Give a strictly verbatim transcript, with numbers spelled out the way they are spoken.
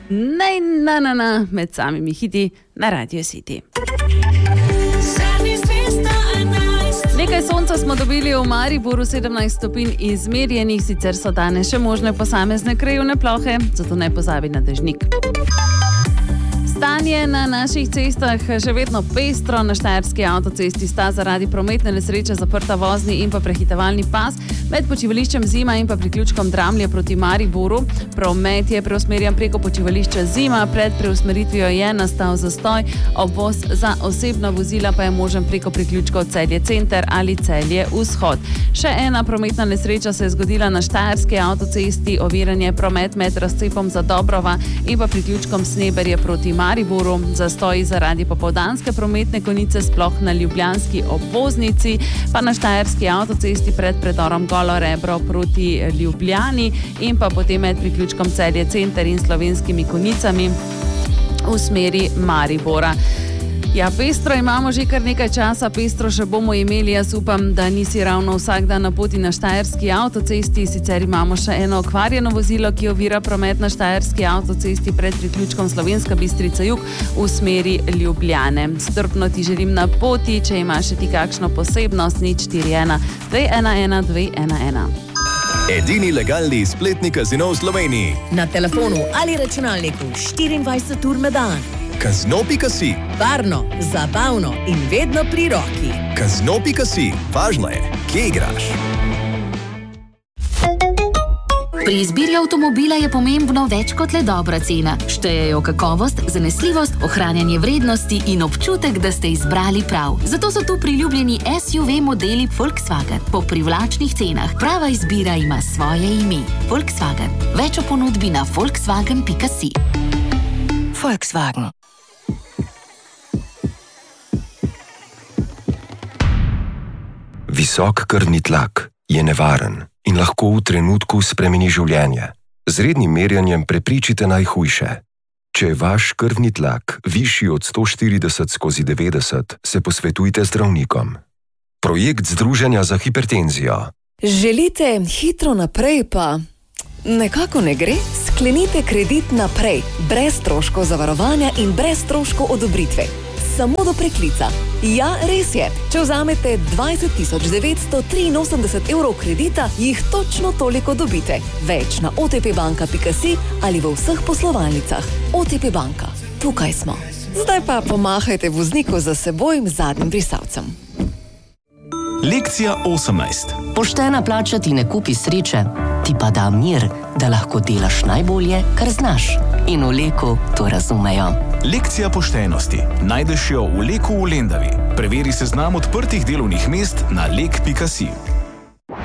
Naj na na na med samimi hiti na Radio City. Nekaj sonca smo dobili v Mariboru, sedemnajst stopinj izmerjenih, sicer so danes še možne posamezne krajevne plohe, zato ne pozabi na dežnik. Stanje na naših cestah še vedno pestro. Na štajerski avtocesti sta zaradi prometne nesreče zaprta vozni in pa prehitevalni pas med počivališčem Zima in pa priključkom Dramlje proti Mariboru. Promet je preusmerjen preko počivališča Zima, pred preusmeritvijo je nastal zastoj, obvoz za osebna vozila pa je možen preko priključkov Celje Center ali Celje Vzhod. Še ena prometna nesreča se je zgodila na štajerski avtocesti, oviranje promet med razcepom Zadobrova in pa priključkom Sneberje proti Mariboru. Mariboru, zastoji zaradi popoldanske prometne konice sploh na ljubljanski obvoznici, pa na štajerski avtocesti pred predorom Golo Rebro proti Ljubljani in pa potem med priključkom Celje Center in slovenskimi konicami v smeri Maribora. Ja, pestro imamo že kar nekaj časa, pestro še bomo imeli, jaz upam, da nisi ravno vsak dan na poti na štajerski avtocesti, sicer imamo še eno okvarjeno vozilo, ki ovira promet na štajerski avtocesti pred priključkom Slovenska Bistrica Jug v smeri Ljubljane. Strpno ti želim na poti, če imaš še ti kakšno posebnost, nič štiri ena dve ena ena dve ena ena. Edini legalni spletni kazino v Sloveniji. Na telefonu ali računalniku štiriindvajset ur na dan. Kazino pika si. Varno, zabavno in vedno pri roki. Kazino pika si. Važno je, kje igraš. Pri izbiri avtomobila je pomembno več kot le dobra cena. Štejejo kakovost, zanesljivost, ohranjanje vrednosti in občutek, da ste izbrali prav. Zato so tu priljubljeni S U V modeli Volkswagen po privlačnih cenah. Prava izbira ima svoje ime. Volkswagen. Več o ponudbi na volkswagen pika si. Volkswagen. Visok krvni tlak je nevaren in lahko v trenutku spremeni življenje. Z rednim merjenjem preprečite najhujše. Če je vaš krvni tlak višji od sto štirideset skozi devetdeset, se posvetujte z zdravnikom. Projekt Združenja za hipertenzijo. Želite hitro naprej, pa nekako ne gre? Sklenite kredit naprej, brez stroškov zavarovanja in brez stroškov odobritve. Samo do preklica. Ja, res je. Če vzamete dvajset tisoč devetsto triinosemdeset evrov kredita, jih točno toliko dobite. Več na o te pe banka pika si ali v vseh poslovalnicah. O te pe banka. Tukaj smo. Zdaj pa pomahajte vozniku za seboj zadnjim brisalcem. Lekcija osemnajst. Poštena plača ti ne kupi sreče, ti pa da mir, da lahko delaš najbolje, kar znaš. In v Leku to razumejo. Lekcija poštenosti. Najdeš jo v Leku v Lendavi. Preveri seznam odprtih delovnih mest na lek pika si.